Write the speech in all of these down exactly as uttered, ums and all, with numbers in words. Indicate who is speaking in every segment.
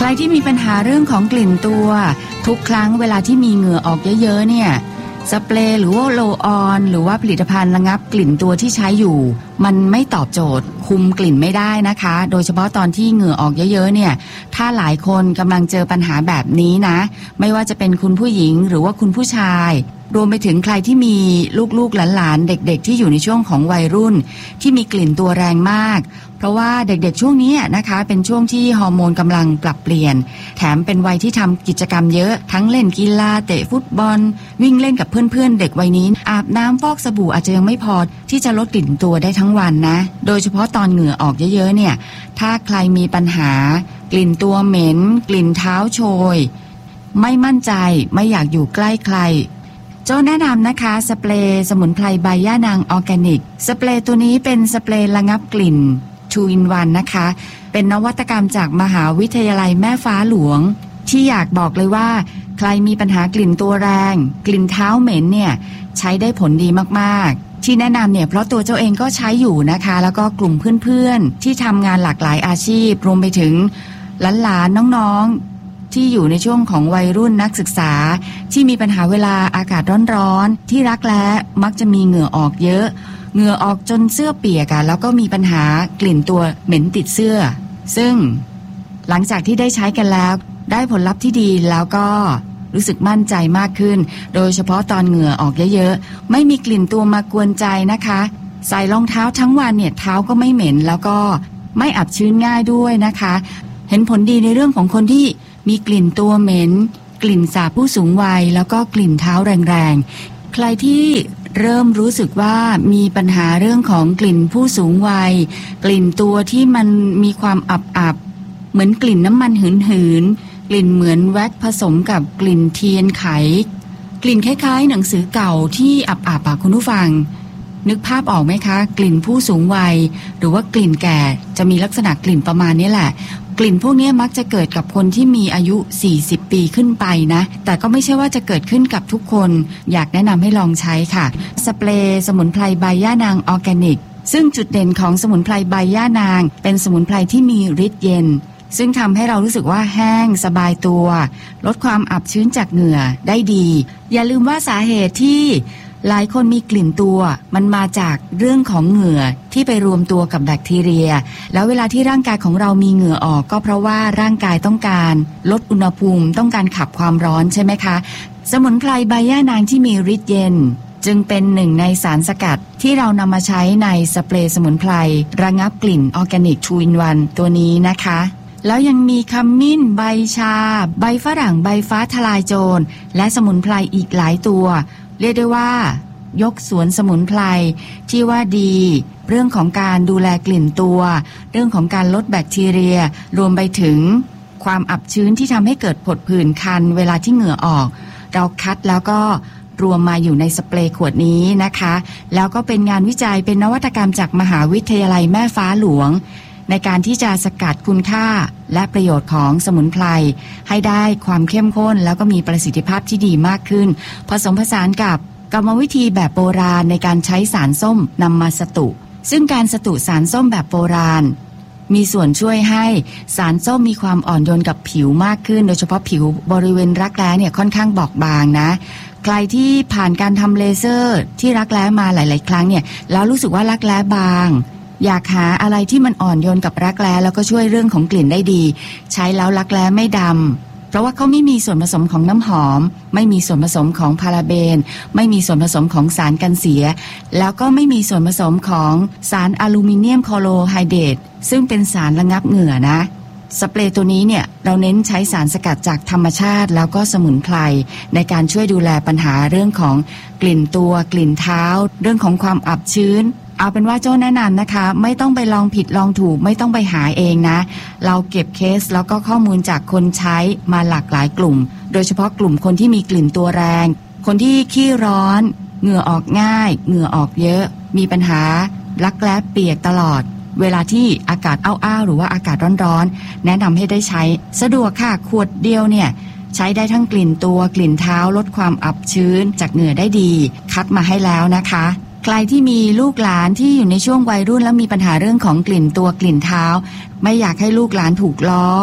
Speaker 1: รที่มีปัญหาเรื่องของกลิ่นตัวทุกครั้งเวลาที่มีเหงื่อออกเยอะๆเนี่ยสเปรย์หรือว่าโรลออนหรือว่าผลิตภัณฑ์ระงับกลิ่นตัวที่ใช้อยู่มันไม่ตอบโจทย์คุมกลิ่นไม่ได้นะคะโดยเฉพาะตอนที่เหงื่อออกเยอะๆเนี่ยถ้าหลายคนกำลังเจอปัญหาแบบนี้นะไม่ว่าจะเป็นคุณผู้หญิงหรือว่าคุณผู้ชายรวมไปถึงใครที่มีลูกๆหลานๆเด็กๆที่อยู่ในช่วงของวัยรุ่นที่มีกลิ่นตัวแรงมากเพราะว่าเด็กๆช่วงนี้นะคะเป็นช่วงที่ฮอร์โมนกำลังปรับเปลี่ยนแถมเป็นวัยที่ทำกิจกรรมเยอะทั้งเล่นกีฬาเตะฟุตบอลวิ่งเล่นกับเพื่อนๆเด็กวัยนี้อาบน้ำฟอกสบู่อาจจะยังไม่พอที่จะลดกลิ่นตัวได้ทั้งวันนะโดยเฉพาะตอนเหงื่อออกเยอะๆเนี่ยถ้าใครมีปัญหากลิ่นตัวเหม็นกลิ่นเท้าโชยไม่มั่นใจไม่อยากอยู่ใกล้ใครโจ้แนะนำนะคะสเปรย์สมุนไพรใบย่านางออร์แกนิกสเปรย์ตัวนี้เป็นสเปรย์ระงับกลิ่น ทู อิน วัน นะคะเป็นนวัตกรรมจากมหาวิทยาลัยแม่ฟ้าหลวงที่อยากบอกเลยว่าใครมีปัญหากลิ่นตัวแรงกลิ่นเท้าเหม็นเนี่ยใช้ได้ผลดีมากๆที่แนะนำเนี่ยเพราะตัวเจ้าเองก็ใช้อยู่นะคะแล้วก็กลุ่มเพื่อนๆที่ทำงานหลากหลายอาชีพรวมไปถึงหลานๆน้องๆที่อยู่ในช่วงของวัยรุ่นนักศึกษาที่มีปัญหาเวลาอากาศร้อนๆที่รักแร้มักจะมีเหงื่อออกเยอะเหงื่อออกจนเสื้อเปียกอะแล้วก็มีปัญหากลิ่นตัวเหม็นติดเสื้อซึ่งหลังจากที่ได้ใช้กันแล้วได้ผลลัพธ์ที่ดีแล้วก็รู้สึกมั่นใจมากขึ้นโดยเฉพาะตอนเหงื่อออกเยอะๆไม่มีกลิ่นตัวมากวนใจนะคะใส่รองเท้าทั้งวันเนี่ยเท้าก็ไม่เหม็นแล้วก็ไม่อับชื้นง่ายด้วยนะคะเห็นผลดีในเรื่องของคนที่มีกลิ่นตัวเหม็นกลิ่นสาบผู้สูงวัยแล้วก็กลิ่นเท้าแรงๆใครที่เริ่มรู้สึกว่ามีปัญหาเรื่องของกลิ่นผู้สูงวัยกลิ่นตัวที่มันมีความอับๆเหมือนกลิ่นน้ำมันหืนๆกลิ่นเหมือนแว็กผสมกับกลิ่นเทียนไขกลิ่นคล้ายๆหนังสือเก่าที่อับๆอ่ะคุณผู้ฟังนึกภาพออกไหมคะกลิ่นผู้สูงวัยหรือว่ากลิ่นแก่จะมีลักษณะกลิ่นประมาณนี้แหละกลิ่นพวกนี้มักจะเกิดกับคนที่มีอายุสี่สิบปีขึ้นไปนะแต่ก็ไม่ใช่ว่าจะเกิดขึ้นกับทุกคนอยากแนะนำให้ลองใช้ค่ะสเปรย์สมุนไพรใบย่านางออร์แกนิกซึ่งจุดเด่นของสมุนไพรใบย่านางเป็นสมุนไพรที่มีฤทธิ์เย็นซึ่งทำให้เรารู้สึกว่าแห้งสบายตัวลดความอับชื้นจากเหงื่อได้ดีอย่าลืมว่าสาเหตุที่หลายคนมีกลิ่นตัวมันมาจากเรื่องของเหงื่อที่ไปรวมตัวกับแบคทีเรียแล้วเวลาที่ร่างกายของเรามีเหงื่อออกก็เพราะว่าร่างกายต้องการลดอุณหภูมิต้องการขับความร้อนใช่ไหมคะสมุนไพรใบย่านางที่มีฤทธิ์เย็นจึงเป็นหนึ่งในสารสกัดที่เรานำมาใช้ในสเปรย์สมุนไพรระงับกลิ่นออร์แกนิก ทู อิน วัน ตัวนี้นะคะแล้วยังมีขมิ้นใบชาใบฝรั่งใบฟ้าทลายโจรและสมุนไพรอีกหลายตัวเรียกได้ว่ายกสวนสมุนไพรที่ว่าดีเรื่องของการดูแลกลิ่นตัวเรื่องของการลดแบคทีเรียรวมไปถึงความอับชื้นที่ทำให้เกิดผดผื่นคันเวลาที่เหงื่อออกเราคัดแล้วก็รวมมาอยู่ในสเปรย์ขวดนี้นะคะแล้วก็เป็นงานวิจัยเป็นนวัตกรรมจากมหาวิทยาลัยแม่ฟ้าหลวงในการที่จะสกัดคุณค่าและประโยชน์ของสมุนไพรให้ได้ความเข้มข้นแล้วก็มีประสิทธิภาพที่ดีมากขึ้นผสมผสานกับกรรมวิธีแบบโบราณในการใช้สารส้มนำมาสตุซึ่งการสตุสารส้มแบบโบราณมีส่วนช่วยให้สารส้มมีความอ่อนโยนกับผิวมากขึ้นโดยเฉพาะผิวบริเวณรักแร้เนี่ยค่อนข้างบอบบางนะใครที่ผ่านการทำเลเซอร์ที่รักแร้มาหลายๆครั้งเนี่ยแล้วรู้สึกว่ารักแร้บางอยากหาอะไรที่มันอ่อนโยนกับรักแร้แล้วก็ช่วยเรื่องของกลิ่นได้ดีใช้แล้วรักแร้ไม่ดำเพราะว่าเขาไม่มีส่วนผสมของน้ำหอมไม่มีส่วนผสมของพาราเบนไม่มีส่วนผสมของสารกันเสียแล้วก็ไม่มีส่วนผสมของสารอลูมิเนียมคลอโรไฮเดรตซึ่งเป็นสารระงับเหงื่อนะสเปรย์ตัวนี้เนี่ยเราเน้นใช้สารสกัดจากธรรมชาติแล้วก็สมุนไพรในการช่วยดูแลปัญหาเรื่องของกลิ่นตัวกลิ่นเท้าเรื่องของความอับชื้นเอาเป็นว่าโจ้แนะนำนะคะไม่ต้องไปลองผิดลองถูกไม่ต้องไปหาเองนะเราเก็บเคสแล้วก็ข้อมูลจากคนใช้มาหลากหลายกลุ่มโดยเฉพาะกลุ่มคนที่มีกลิ่นตัวแรงคนที่ขี้ร้อนเหงื่อออกง่ายเหงื่อออกเยอะมีปัญหารักแร้เปียกตลอดเวลาที่อากาศอ้าวๆหรือว่าอากาศร้อนๆแนะนำให้ได้ใช้สะดวกค่ะขวดเดียวเนี่ยใช้ได้ทั้งกลิ่นตัวกลิ่นเท้าลดความอับชื้นจากเหงื่อได้ดีคัดมาให้แล้วนะคะใครที่มีลูกหลานที่อยู่ในช่วงวัยรุ่นแล้วมีปัญหาเรื่องของกลิ่นตัวกลิ่นเท้าไม่อยากให้ลูกหลานถูกล้อ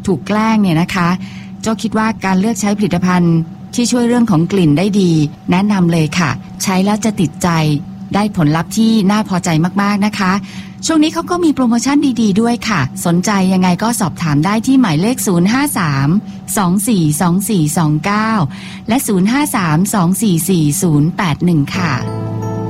Speaker 1: ถูกแกล้งเนี่ยนะคะโจ้คิดว่าการเลือกใช้ผลิตภัณฑ์ที่ช่วยเรื่องของกลิ่นได้ดีแนะนำเลยค่ะใช้แล้วจะติดใจได้ผลลัพธ์ที่น่าพอใจมากๆนะคะช่วงนี้เขาก็มีโปรโมชั่นดีๆด้วยค่ะสนใจยังไงก็สอบถามได้ที่หมายเลขศูนย์ ห้า สาม สอง สี่ สอง สี่ สอง เก้าและศูนย์ ห้า สาม สอง สี่ สี่ ศูนย์ แปด หนึ่งค่ะ